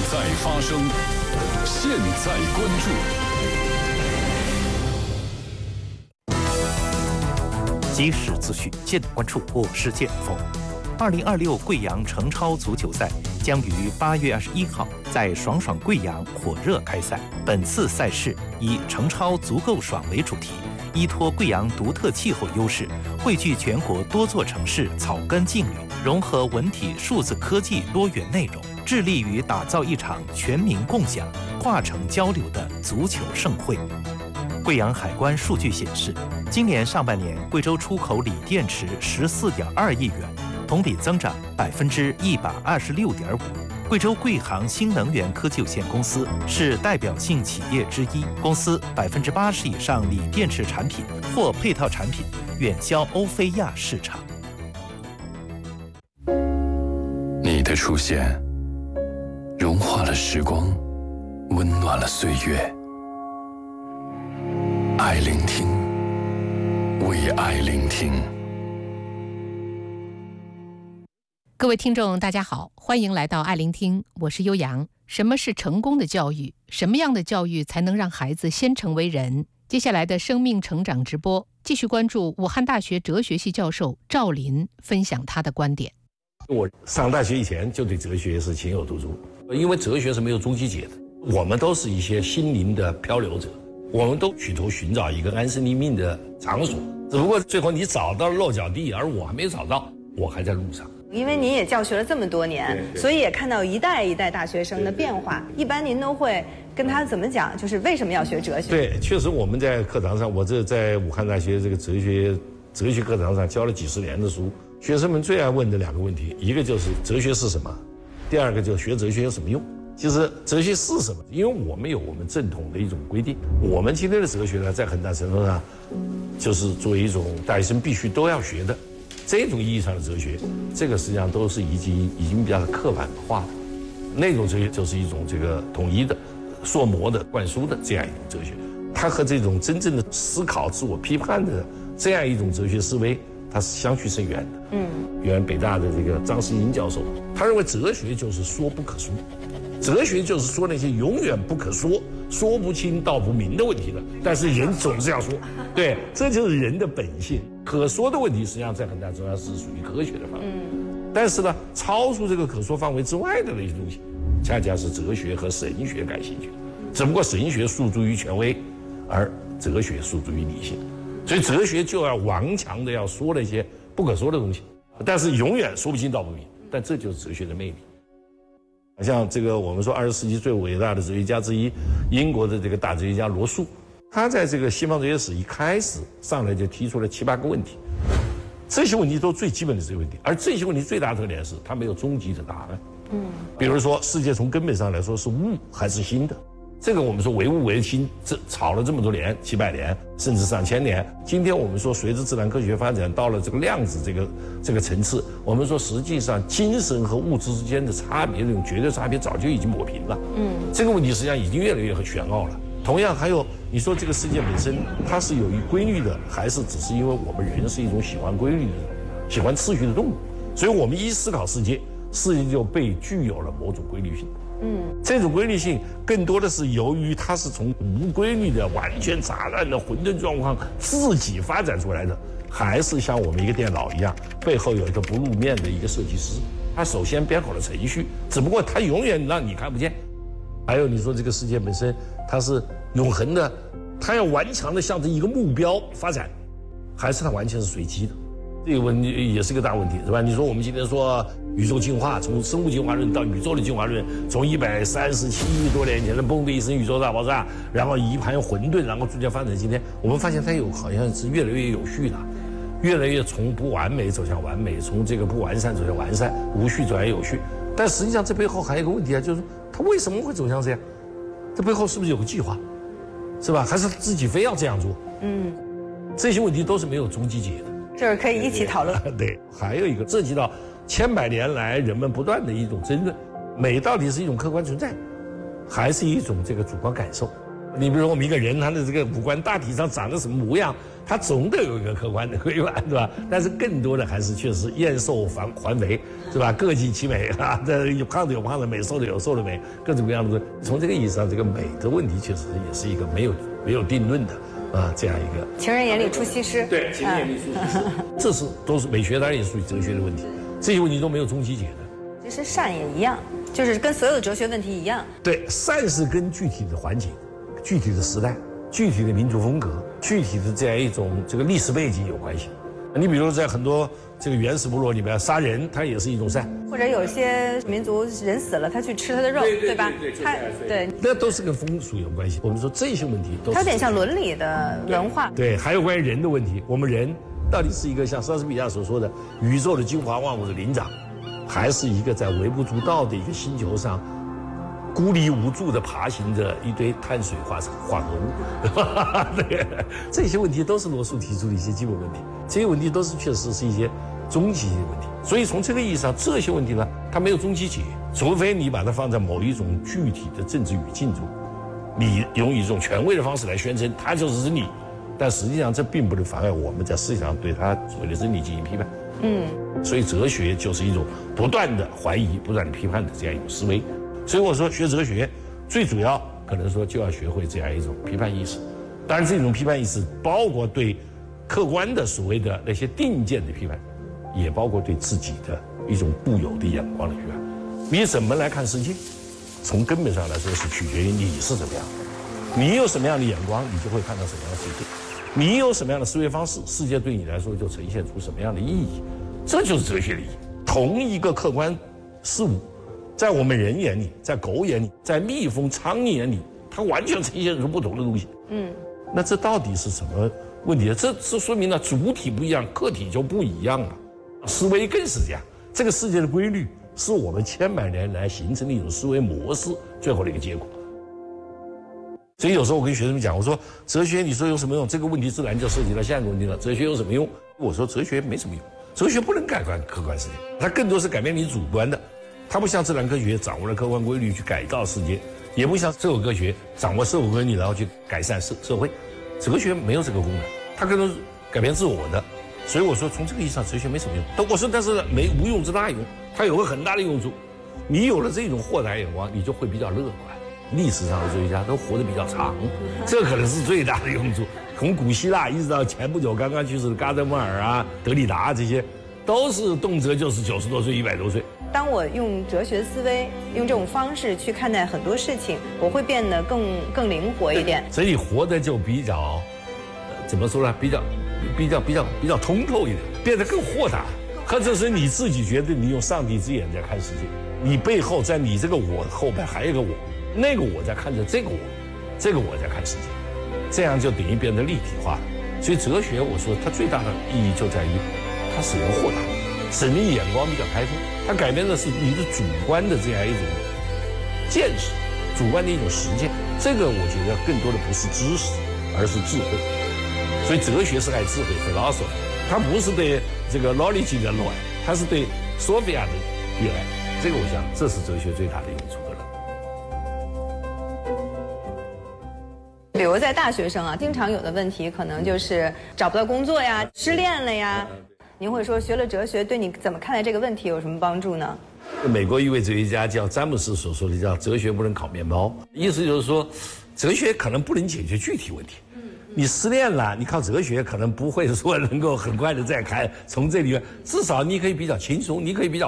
在发生，现在关注。即时资讯，见关注，我是建峰。2026贵阳程超足球赛将于8月21号在爽爽贵阳火热开赛。本次赛事以程超足够爽为主题，依托贵阳独特气候优势，汇聚全国多座城市草根劲旅，融合文体数字科技多元内容，致力于打造一场全民共享、跨城交流的足球盛会。贵阳海关数据显示，今年上半年贵州出口锂电池14.2亿元，同比增长126.5%。贵州贵航新能源科技有限公司是代表性企业之一，公司80%以上锂电池产品或配套产品远销欧非亚市场。 你的出现，融化了时光，温暖了岁月。爱聆听，为爱聆听。 各位听众大家好，欢迎来到爱聆听，我是悠扬。什么是成功的教育？什么样的教育才能让孩子先成为人？接下来的生命成长直播继续关注武汉大学哲学系教授赵林分享他的观点。 我上大学以前就对哲学是情有独钟，因为哲学是没有终极解的，我们都是一些心灵的漂流者，我们都企图寻找一个安身立命的场所，只不过最后你找到了落脚地，而我还没找到，我还在路上。 因为您也教学了这么多年，所以也看到一代一代大学生的变化。一般您都会跟他怎么讲？就是为什么要学哲学？ 对，确实我们在课堂上，我这在武汉大学这个哲学课堂上教了几十年的书，学生们最爱问的两个问题，一个就是哲学是什么，第二个就是学哲学有什么用。其实哲学是什么？因为我们有我们正统的一种规定，我们今天的哲学呢，在很大程度上就是作为一种大学生必须都要学的。这种意义上的哲学，这个实际上都是已经比较刻板化的，那种哲学就是一种这个统一的、塑模的、灌输的这样一种哲学，它和这种真正的思考、自我批判的这样一种哲学思维，它是相去甚远的。原北大的这个张世英教授，他认为哲学就是说不可说，哲学就是说那些永远不可说、说不清道不明的问题的，但是人总是要说，对，这就是人的本性。可说的问题实际上在很大程度上是属于科学的范围，但是呢，超出这个可说范围之外的那些东西，恰恰是哲学和神学感兴趣的。只不过神学诉诸于权威，而哲学诉诸于理性，所以哲学就要顽强的要说那些不可说的东西，但是永远说不清道不明。但这就是哲学的魅力。像这个我们说20世纪最伟大的哲学家之一，英国的这个大哲学家罗素，他在这个西方哲学史一开始上来就提出了7、8个问题，这些问题都最基本的这些问题，而这些问题最大的特点是它没有终极的答案。比如说世界从根本上来说是物还是心的，这个我们说唯物唯心，这吵了这么多年，700年甚至上千年。今天我们说随着自然科学发展到了这个量子这个层次，我们说实际上精神和物质之间的差别，这种绝对差别早就已经抹平了。这个问题实际上已经越来越玄奥了。同样还有你说这个世界本身它是有一规律的，还是只是因为我们人是一种喜欢规律的、喜欢秩序的动物，所以我们一思考世界，世界就被具有了某种规律性。这种规律性更多的是由于它是从无规律的、完全杂乱的混沌状况自己发展出来的，还是像我们一个电脑一样，背后有一个不露面的一个设计师，他首先编好了程序，只不过他永远让你看不见。还有你说这个世界本身它是永恒的，它要顽强的向着一个目标发展，还是它完全是随机的？这个问题也是个大问题，是吧？你说我们今天说宇宙进化，从生物进化论到宇宙的进化论，从137亿多年前的嘣的一声宇宙大爆炸，然后一盘混沌，然后逐渐发展今天，我们发现它好像是越来越有序的，越来越从不完美走向完美，从这个不完善走向完善，无序走向有序。但实际上这背后还有一个问题啊，就是它为什么会走向这样？这背后是不是有个计划，是吧？还是自己非要这样做？这些问题都是没有终极解的， 就是可以一起讨论。 对，还有一个涉及到千百年来人们不断的一种争论：美到底是一种客观存在，还是一种这个主观感受？ 你比如说我们一个人他的这个五官大体上长得什么模样，他总得有一个客观的规范，对吧？但是更多的还是确实燕瘦环肥，是吧？各尽其美啊，这有胖的有胖的美，瘦的有瘦的美，各种各样的。从这个意义上，这个美的问题确实也是一个没有定论的啊，这样一个情人眼里出西施。 对，情人眼里出西施，这都是美学，当然也属于哲学的问题。这些问题都没有终极解的。 其实善也一样，就是跟所有的哲学问题一样。 对，善是跟具体的环境、具体的时代、具体的民族风格、具体的这样一种这个历史背景有关系。你比如在很多这个原始部落里面，杀人它也是一种善， 或者有些民族人死了，他去吃他的肉，对吧？对， 那都是跟风俗有关系。我们说这些问题都是它有点像伦理的文化。 对，还有关于人的问题，我们人到底是一个像莎士比亚所说的宇宙的精华万物的灵长，还是一个在微不足道的一个星球上孤立无助的爬行着一堆碳水化合物，对，这些问题都是罗素提出的一些基本问题，这些问题都是确实是一些终极的问题。所以从这个意义上，这些问题呢，它没有终极解，除非你把它放在某一种具体的政治语境中，你用一种权威的方式来宣称它就是真理，但实际上这并不能妨碍我们在思想上对它所谓的真理进行批判。所以哲学就是一种不断的怀疑、不断的批判的这样一种思维。所以我说学哲学最主要可能说就要学会这样一种批判意识。当然这种批判意识包括对客观的所谓的那些定见的批判，也包括对自己的一种固有的眼光的批判。你怎么来看世界，从根本上来说是取决于你是怎么样的，你有什么样的眼光，你就会看到什么样的世界，你有什么样的思维方式，世界对你来说就呈现出什么样的意义。这就是哲学的意义。同一个客观事物，在我们人眼里，在狗眼里，在蜜蜂、苍蝇眼里，它完全呈现出不同的东西。那这到底是什么问题呢？这说明了主体不一样，个体就不一样了。思维更是这样，这个世界的规律是我们千百年来形成的一种思维模式最后的一个结果。所以有时候我跟学生们讲，我说哲学你说有什么用？这个问题自然就涉及到下一个问题了，哲学有什么用？我说哲学没什么用，哲学不能改观客观世界，它更多是改变你主观的。它不像自然科学掌握了客观规律去改造世界，也不像社会科学掌握社会规律然后去改善社会。哲学没有这个功能，它更多是改变自我的。所以我说从这个意义上哲学没什么用。我说但是无用之大用，它有个很大的用处。你有了这种豁达眼光，你就会比较乐观。历史上的哲学家都活得比较长，这可能是最大的用处。从古希腊一直到前不久刚刚去世的加德默尔啊、德里达这些，都是动辄就是90多岁、100多岁。 当我用哲学思维，用这种方式去看待很多事情，我会变得更灵活一点。 所以活得就比较，怎么说呢？比较通透一点，变得更豁达。或者是你自己觉得你用上帝之眼在看世界，你背后在你这个我后边还有一个我，那个我在看着这个我，这个我在看世界，这样就等于变得立体化了。所以哲学，我说它最大的意义就在于，它使人豁达，使你眼光比较开阔。它改变的是你的主观的这样一种见识，主观的一种实践。这个我觉得更多的不是知识，而是智慧。所以哲学是爱智慧 philosophy， 它不是对这个 knowledge 的热爱，它是对 Sophia 的热爱。这个我想，这是哲学最大的用处的了。 比如在大学生啊，经常有的问题可能就是找不到工作呀、失恋了呀。您会说学了哲学对你怎么看待这个问题有什么帮助呢？ 美国一位哲学家叫詹姆斯所说的叫哲学不能烤面包，意思就是说哲学可能不能解决具体问题。你失恋了，你靠哲学可能不会说能够很快的再从这里面，至少你可以比较轻松，你可以比较